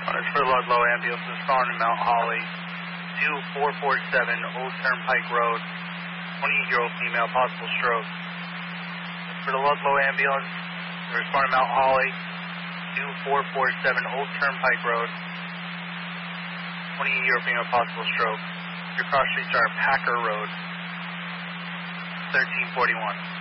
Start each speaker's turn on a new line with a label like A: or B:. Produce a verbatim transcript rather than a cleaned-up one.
A: It's for Ludlow Ambulance, responding to Mount Holly, two four four seven Old Turnpike Road, twenty-eight-year-old female, possible stroke. For the Ludlow Ambulance, responding to Mount Holly, two four four seven Old Turnpike Road, twenty-eight-year-old female, possible stroke. Your cross streets are Packer Road, thirteen forty-one.